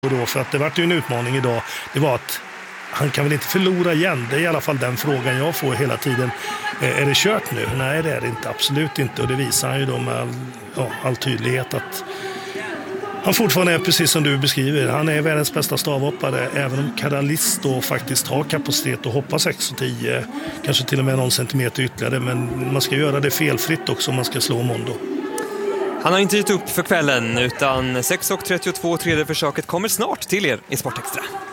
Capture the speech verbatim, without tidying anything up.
Och då, för att det var ju en utmaning idag, det var att han kan väl inte förlora igen. Det är i alla fall den frågan jag får hela tiden. Är det kört nu? Nej, det är det inte. Absolut inte. Och det visar han ju då med all, ja, all tydlighet att han fortfarande är precis som du beskriver. Han är världens bästa stavhoppare. Även om Karalis då faktiskt har kapacitet att hoppa sex och tio. Kanske till och med någon centimeter ytterligare. Men man ska göra det felfritt också om man ska slå Mondo. Han har inte gett upp för kvällen utan sex och trettiotvå tredje försöket kommer snart till er i Sportextra.